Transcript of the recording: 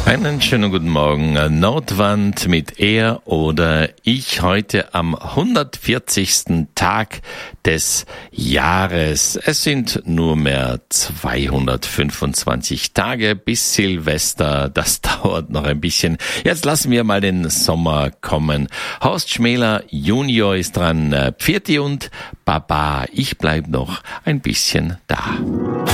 Einen schönen guten Morgen. Nordwand mit Er oder Ich heute am 140. Tag des Jahres. Es sind nur mehr 225 Tage bis Silvester. Das dauert noch ein bisschen. Jetzt lassen wir mal den Sommer kommen. Horst Schmäler Junior ist dran. Pfiati und Baba. Ich bleib noch ein bisschen da.